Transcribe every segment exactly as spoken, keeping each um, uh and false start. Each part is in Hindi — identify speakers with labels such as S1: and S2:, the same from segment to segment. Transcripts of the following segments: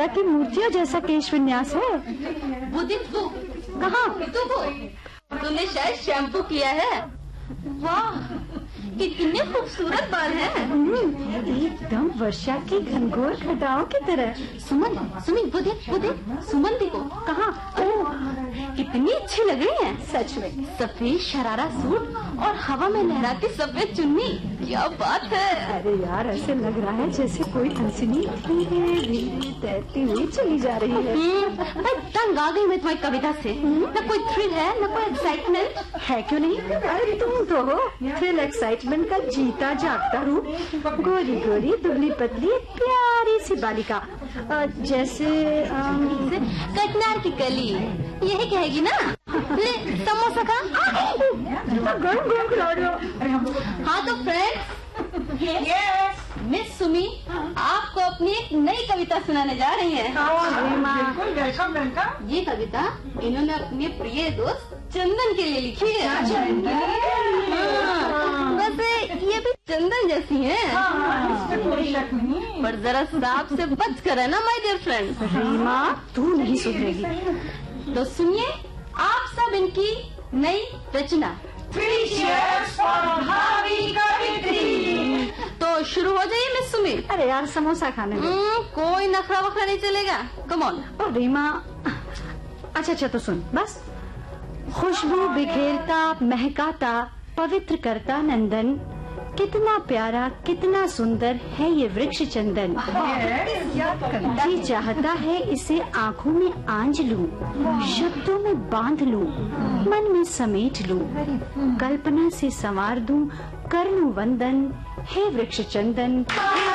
S1: दुर्गा की मूर्तियों जैसा केश विन्यास है।
S2: वो देख वो।
S1: कहाँ?
S2: तो वो तुमने शायद शैम्पू किया है। वाह कितने खूबसूरत बाल हैं।
S1: एकदम वर्षा की घनघोर घटाओं की तरह।
S2: सुमन सुमन वो देख वो देख सुमन देखो।
S1: कहाँ?
S2: ओह कितनी अच्छी लग रही है
S1: सच में।
S2: सफेद शरारा सूट और हवा में लहराती सफेद चुन्नी, क्या बात है।
S1: अरे यार ऐसे लग रहा है जैसे कोई हंसनी धीरे धीरे तैरती हुई चली जा रही है।
S2: मैं तंग आ गई मैं तुम्हारी कविता से। न कोई थ्रिल है न कोई एक्साइटमेंट
S1: है। क्यों नहीं? अरे तुम तो हो थ्रिल एक्साइटमेंट का जीता जागता रूप। गोरी गोरी दुबली पतली प्यारी सी बालिका, जैसे
S2: कटनार की कली, यही कहेगी ना। ले समोसा खा।
S1: गरम गरम खिला रहे हो।
S2: हाँ तो फ्रेंड्स,
S3: यस
S2: मिस सुमी आपको अपनी एक नई कविता सुनाने जा रही हैं।
S3: बिल्कुल वेलकम वेलकम।
S2: ये कविता इन्होंने अपने प्रिय दोस्त चंदन के लिए लिखी है। वैसे ये भी चंदन जैसी है,
S3: कोई शक नहीं,
S2: पर जरा सांप से बच कर है ना माय डियर फ्रेंड।
S1: रीमा तू नहीं सुधरेगी।
S2: तो सुनिए आप सब इनकी नई रचना।
S3: Three cheers for भावी कवित्री।
S2: तो शुरू हो जाइए मिस सुमी।
S1: अरे यार समोसा खाने दो।
S2: कोई नखरा वखरा नहीं चलेगा, कम ऑन।
S1: ओ रीमा, अच्छा अच्छा तो सुन बस। खुशबू बिखेरता महकाता पवित्र करता नंदन, कितना प्यारा कितना सुंदर है ये वृक्ष चंदन। जी चाहता है इसे आँखों में आंज लूं, शब्दों में बांध लूं, मन में समेट लूं, कल्पना से संवार दूं, कर लूं वंदन, हे वृक्ष चंदन।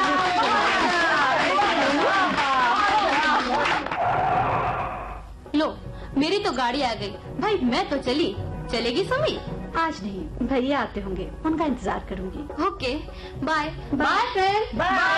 S2: लो मेरी तो गाड़ी आ गई भाई, मैं तो चली। चलेगी सुमी?
S1: आज नहीं, भैया आते होंगे, उनका इंतजार करूंगी।
S2: Okay bye bye friend.
S3: Bye.